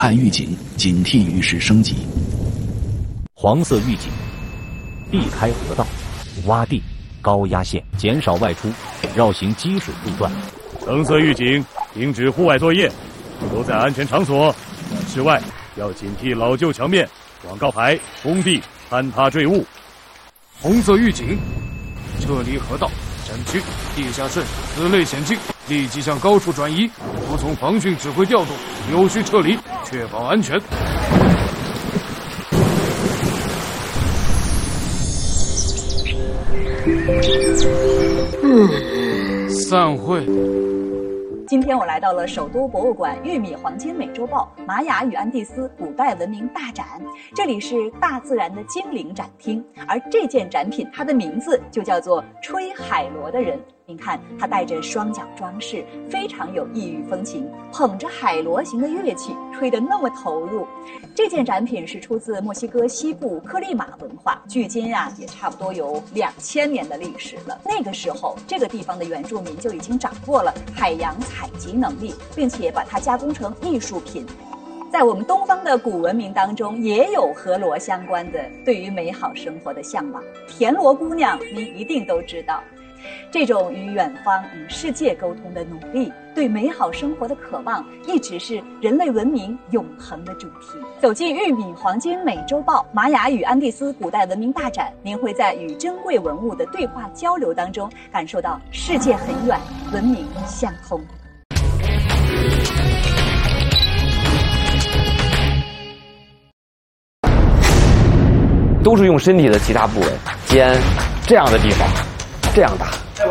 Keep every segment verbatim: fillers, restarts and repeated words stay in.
按预警，警惕遇事升级。 黄色预警：避开河道、洼地、高压线，减少外出，绕行积水路段。 橙色预警：停止户外作业，都在安全场所。室外要警惕老旧墙面、广告牌、工地坍塌坠物。 红色预警：撤离河道、山区、地下渗此类险境，立即向高处转移，服从防汛指挥调度，有序撤离，确保安全。嗯，散会。 今天我来到了首都博物馆玉米黄金美洲豹玛雅与安第斯古代文明大展，这里是大自然的精灵展厅，而这件展品它的名字就叫做吹海螺的人。您看，他带着双脚装饰，非常有异域风情，捧着海螺形的乐器，吹得那么投入。这件展品是出自墨西哥西部科利马文化，距今啊也差不多有两千年的历史了。那个时候，这个地方的原住民就已经掌握了海洋采集能力，并且把它加工成艺术品。在我们东方的古文明当中，也有和螺相关的对于美好生活的向往。田螺姑娘，您一定都知道。这种与远方、与世界沟通的努力，对美好生活的渴望，一直是人类文明永恒的主题。走进玉米黄金美洲豹玛雅与安第斯古代文明大展，您会在与珍贵文物的对话交流当中，感受到世界很远，文明相通。 都是用身体的其他部位，肩这样的地方这样打。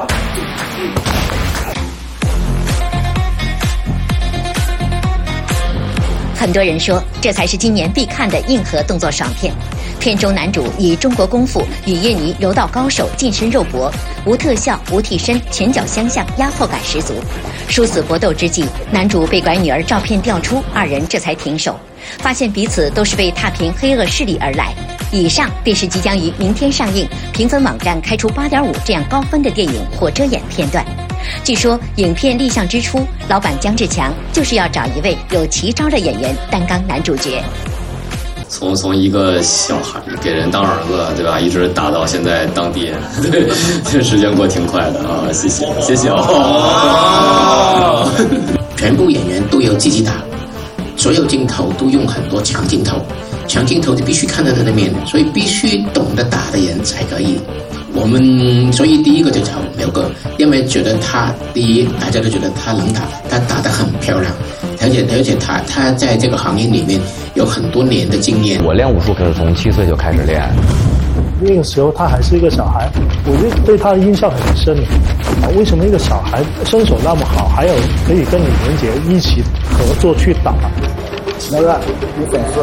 很多人说，这才是今年必看的硬核动作爽片。片中男主以中国功夫与印尼柔道高手近身肉搏，无特效、无替身，拳脚相向，压迫感十足。殊死搏斗之际，男主被拐女儿照片调出，二人这才停手，发现彼此都是为踏平黑恶势力而来。以上便是即将于明天上映、评分网站开出 八点五 这样高分的电影《火遮眼》片段。据说影片立项之初，老板姜志强就是要找一位有奇招的演员担纲男主角。 从从一个小孩给人当儿子，对吧，一直打到现在当爹，对，这时间过挺快的啊！谢谢，谢谢哦。 全部演员都有自己打，所有镜头都用很多长镜头，长镜头就必须看到他的面，所以必须懂得打的人才可以。我们所以第一个就找苗哥，因为觉得他第一，大家都觉得他能打，他打得很漂亮，而且而且他他在这个行业里面有很多年的经验。 我练武术可是从七岁就开始练， 那个时候他还是一个小孩，我就对他的印象很深啊。为什么一个小孩身手那么好，还有可以跟李连杰一起合作去打？那个有粉丝，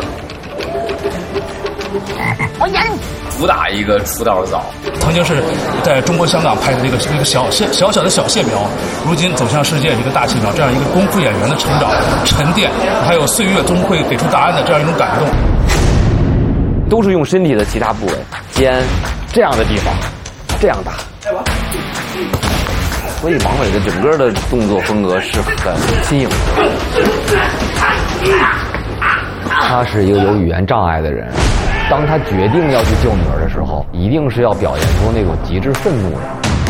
我演。 主打一个出道早， 曾经是在中国香港拍的这个一个小线小小的小线苗，如今走向世界一个大线苗，这样一个功夫演员的成长、沉淀，还有岁月终会给出答案的这样一种感动。 都是用身体的其他部位，肩这样的地方这样打。所以王伟的整个的动作风格是很新颖的。他是一个有语言障碍的人。当他决定要去救女儿的时候，一定是要表现出那种极致愤怒的。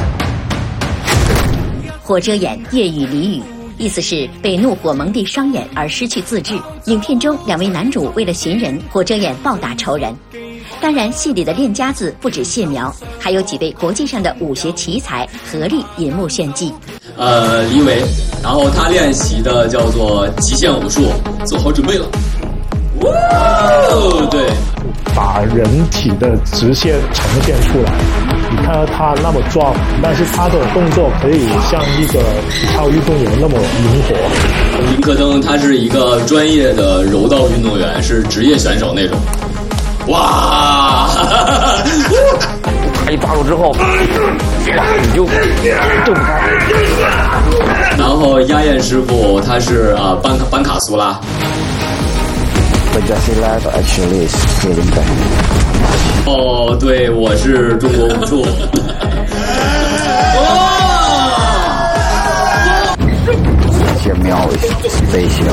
火遮眼粤语俚语，意思是被怒火蒙蔽双眼而失去自制。影片中两位男主为了寻人，火遮眼暴打仇人。当然，戏里的练家子不止谢苗，还有几位国际上的武学奇才合力银幕炫技。 呃，李伟，然后他练习的叫做极限武术，做好准备了。哦，对。 把人体的直线呈现出来，你看到他那么壮，但是他的动作可以像一个体操运动员那么灵活。 林克登他是一个专业的柔道运动员，是职业选手那种。哇！ 他一抓住之后，哇，你就动不开。 然后鸭燕师傅他是啊、呃、班卡班卡苏拉。哦，对，我是中国武术。 前面 Samuel is special.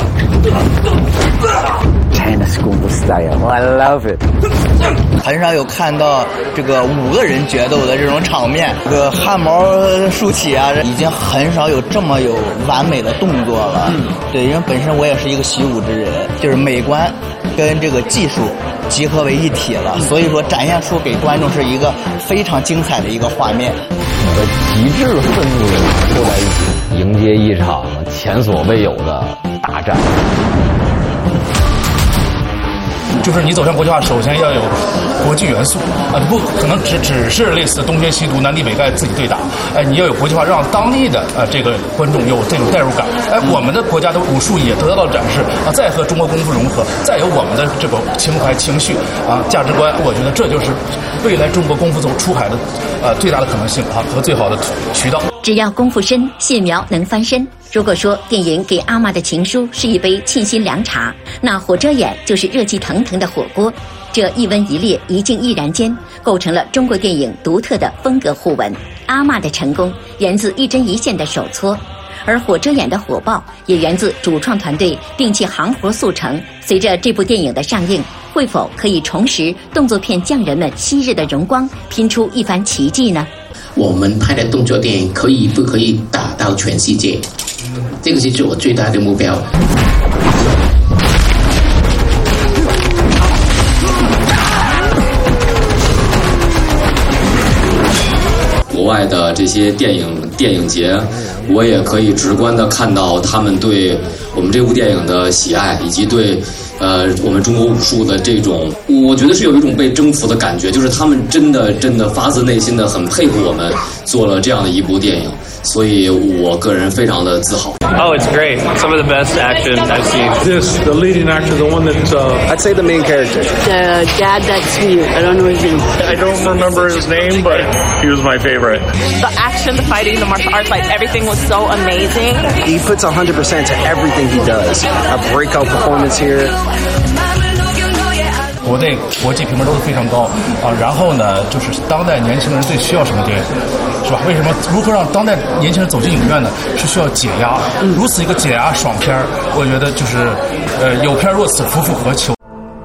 China's Kung Fu style. I love it. 很少有看到这个五个人决斗的这种场面，这个汗毛竖起啊，已经很少有这么有完美的动作了。嗯，对，因为本身我也是一个习武之人，就是美观跟这个技术集合为一体了，所以说展现出给观众是一个非常精彩的一个画面。 和极致愤怒的人凑在一起，迎接一场前所未有的大战。 就是你走向国际化，首先要有国际元素啊，不可能只只是类似东邪西毒、南帝北丐自己对打，哎，你要有国际化，让当地的啊这个观众有这种代入感，哎，我们的国家的武术也得到了展示啊，再和中国功夫融合，再有我们的这个情怀、情绪啊、价值观，我觉得这就是未来中国功夫走出海的呃最大的可能性啊和最好的渠道。 只要功夫深，谢苗能翻身。如果说电影给阿嬷的情书是一杯沁心凉茶，那火遮眼就是热气腾腾的火锅。这一温一烈，一静一然间，构成了中国电影独特的风格互文。阿嬷的成功源自一针一线的手搓，而火遮眼的火爆也源自主创团队摒弃行活速成。随着这部电影的上映，会否可以重拾动作片匠人们昔日的荣光，拼出一番奇迹呢？ 我们拍的动作电影可以不可以打到全世界？这个是我最大的目标。 国外的这些电影电影节，我也可以直观的看到他们对我们这部电影的喜爱，以及对呃我们中国武术的这种，我觉得是有一种被征服的感觉，就是他们真的真的发自内心的很佩服我们做了这样的一部电影，所以我个人非常的自豪。 Oh, it's great. Some of the best action I've seen. This, the leading actor, the one that, uh... I'd say the main character. The dad that's mute. I don't know his name. I don't remember his name, but he was my favorite. The action, the fighting, the martial arts, like everything was so amazing. He puts one hundred percent to everything he does. A breakout performance here. 国内国际评分都是非常高啊，然后呢，就是当代年轻人最需要什么电影，是吧？为什么如何让当代年轻人走进影院呢？是需要解压，如此一个解压爽片儿，我觉得就是呃有片若此，夫复何求。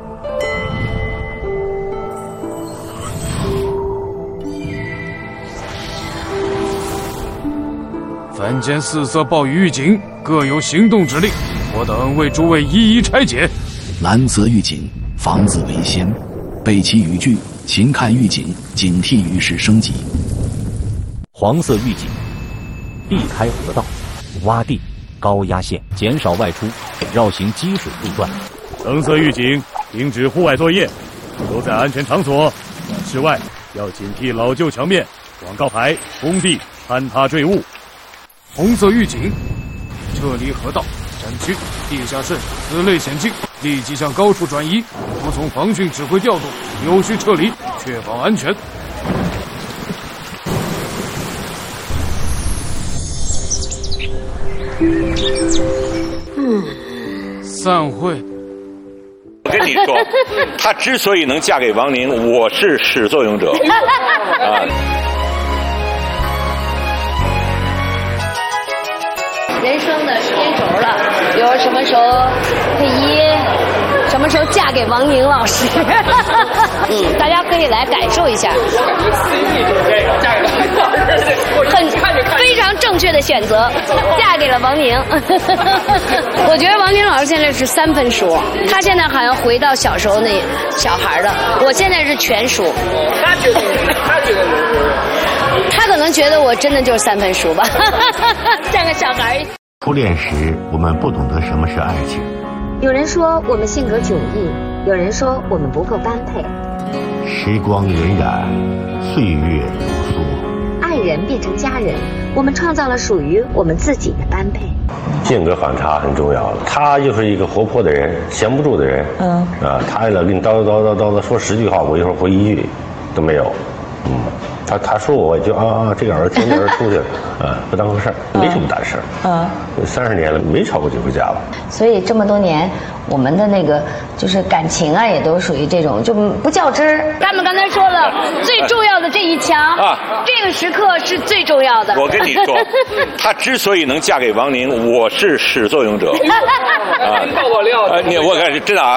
凡间四色报与狱警各有行动之令，我等为诸位一一拆解。 蓝色狱警，防子为先，备其语句，勤看狱警，警惕于时升级。 黄色狱警，避开河道，洼地，高压线，减少外出，绕行积水路段。 橙色狱警，停止户外作业，留在安全场所。室外要警惕老旧墙面、广告牌、工地坍塌坠物。 红色狱警，撤离河道、山区、地下渗、此类险境，立即向高处转移，服从防汛指挥调度，有序撤离，确保安全。嗯，散会。 我跟你说，她之所以能嫁给王宁，我是始作俑者。啊。 人生的时间轴了，比如什么时候配音，什么时候嫁给王宁老师。嗯，大家可以来感受一下。很非常正确的选择，嫁给了王宁。我觉得王宁老师现在是三分熟，他现在好像回到小时候那小孩了。我现在是全熟。他觉得，他觉得你是。他可能觉得我真的就是三分熟吧，像个小孩。 初恋时，我们不懂得什么是爱情。 有人说我们性格迥异，有人说我们不够般配。 时光荏苒，岁月如梭， 爱人变成家人，我们创造了属于我们自己的般配。 性格反差很重要了，他就是一个活泼的人，闲不住的人。嗯啊，他老跟你叨叨叨叨叨叨说十句话，我一会儿回一句都没有。 嗯，他他说我就啊啊，这个儿听这儿出去了，啊，不当回事儿，没什么大事儿。 嗯， 三十年了，没超过几回家吧。 所以这么多年，我们的那个就是感情啊，也都属于这种就不较真儿。 他们刚才说了，最重要的这一枪啊，这个时刻是最重要的。 我跟你说，她之所以能嫁给王宁，我是始作俑者。啊，爆我料！你我感觉真的啊。